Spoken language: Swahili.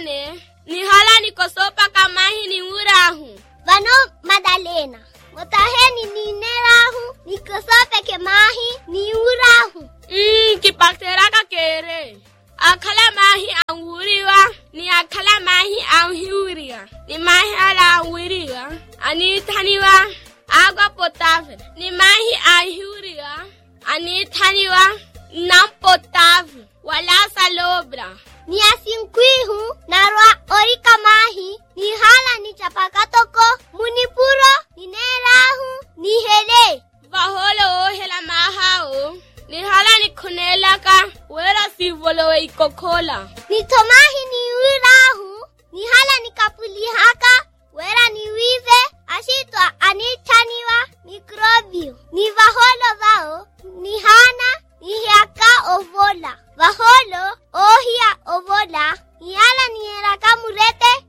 wane ni hala ni kosopa kamahi ni urahu. Vano Madalena. Motaheni ni nerahu ni kosopa kemahi ni urahu. Kipakteraka kere. Akala mahi anguriwa ni akala mahi anhuriwa. Ni mahi ala anguriwa. Ani taniwa agua potable. Ni mahi anhuriwa. Ani taniwa non potable. Wala salobra. Ni asinkwihu narwa orika mahi ni hala ni chapakatoko munipuro ni nerahu ni hele. Vaholo hela mahao. Ni hala ni kunelaka wera sivolo ikokola. Ni tomahi ni urahu ni hala ni kapulihaka wera ni wive ashitwa anitaniwa mikrobio. Ni vaholo vao ni hana ni hiaka ovola. Vaholo ohia ovola ni hala ni eraka murete